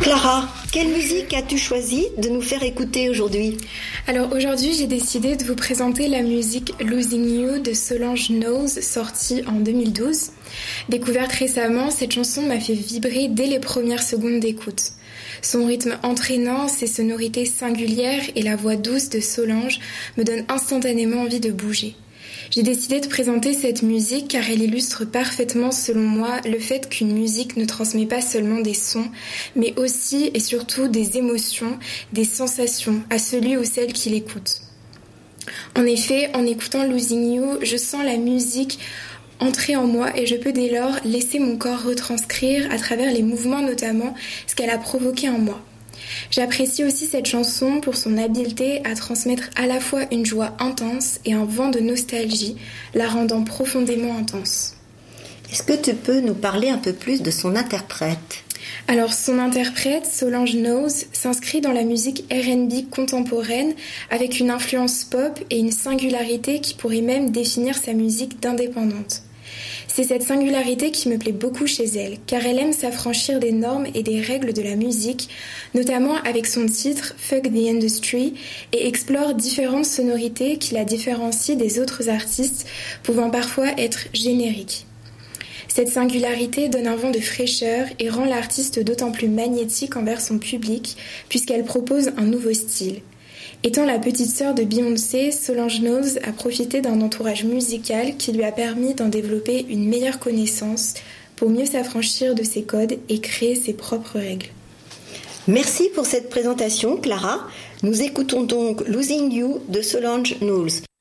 Clara, quelle musique as-tu choisi de nous faire écouter aujourd'hui ? Alors aujourd'hui, j'ai décidé de vous présenter la musique Losing You de Solange Knowles, sortie en 2012. Découverte récemment, cette chanson m'a fait vibrer dès les premières secondes d'écoute. Son rythme entraînant, ses sonorités singulières et la voix douce de Solange me donnent instantanément envie de bouger. J'ai décidé de présenter cette musique car elle illustre parfaitement, selon moi, le fait qu'une musique ne transmet pas seulement des sons, mais aussi et surtout des émotions, des sensations à celui ou celle qui l'écoute. En effet, en écoutant Losing You, je sens la musique entrer en moi et je peux dès lors laisser mon corps retranscrire, à travers les mouvements notamment, ce qu'elle a provoqué en moi. J'apprécie aussi cette chanson pour son habileté à transmettre à la fois une joie intense et un vent de nostalgie, la rendant profondément intense. Est-ce que tu peux nous parler un peu plus de son interprète ? Alors son interprète, Solange Knowles, s'inscrit dans la musique R&B contemporaine avec une influence pop et une singularité qui pourrait même définir sa musique d'indépendante. C'est cette singularité qui me plaît beaucoup chez elle, car elle aime s'affranchir des normes et des règles de la musique, notamment avec son titre « Fuck the Industry » et explore différentes sonorités qui la différencient des autres artistes, pouvant parfois être génériques. Cette singularité donne un vent de fraîcheur et rend l'artiste d'autant plus magnétique envers son public, puisqu'elle propose un nouveau style. Étant la petite sœur de Beyoncé, Solange Knowles a profité d'un entourage musical qui lui a permis d'en développer une meilleure connaissance pour mieux s'affranchir de ses codes et créer ses propres règles. Merci pour cette présentation, Clara. Nous écoutons donc Losing You de Solange Knowles.